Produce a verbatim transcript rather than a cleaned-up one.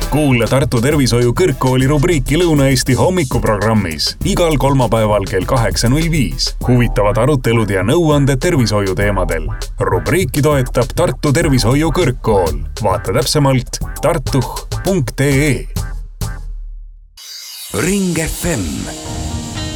Kuule Tartu Tervishoiu Kõrgkooli rubriiki Lõuna-Eesti hommikuprogrammis igal kolmapäeval kell kaheksa null viis. Huvitavad arutelud ja nõuanded tervishoiu teemadel. Rubriiki toetab Tartu Tervishoiu Kõrgkool. Vaata täpsemalt tartuh punkt ee. Ring F M